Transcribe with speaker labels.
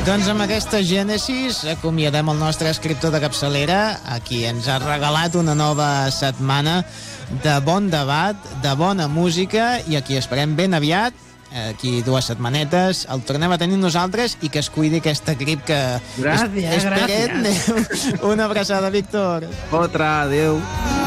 Speaker 1: Doncs amb aquesta gènesis acomiadem el nostre escriptor de capçalera, a qui ens ha regalat una nova setmana de bon debat, de bona música, i a qui esperem ben aviat, aquí 2 setmanetes, el tornem a tenir nosaltres i que es cuidi aquesta grip que...
Speaker 2: Gràcies.
Speaker 1: Una abraçada, Víctor.
Speaker 2: Otra, adeu.